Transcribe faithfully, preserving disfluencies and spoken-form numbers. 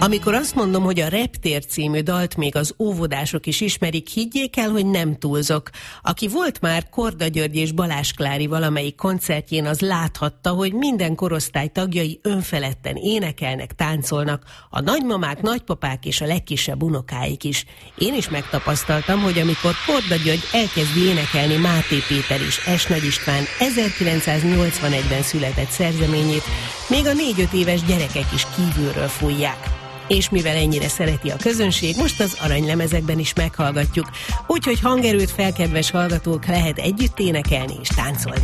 Amikor azt mondom, hogy a Reptér című dalt még az óvodások is ismerik, higgyék el, hogy nem túlzok. Aki volt már Korda György és Balázs Klári valamelyik koncertjén, az láthatta, hogy minden korosztály tagjai önfeledten énekelnek, táncolnak, a nagymamák, nagypapák és a legkisebb unokáik is. Én is megtapasztaltam, hogy amikor Korda György elkezdi énekelni Máté Péter és Es Nagy István ezerkilencszáznyolcvanegyben született szerzeményét, még a négy-öt éves gyerekek is kívülről fújják. És mivel ennyire szereti a közönség, most az aranylemezekben is meghallgatjuk. Úgyhogy hangerőt fel, kedves hallgatók, lehet együtt énekelni és táncolni.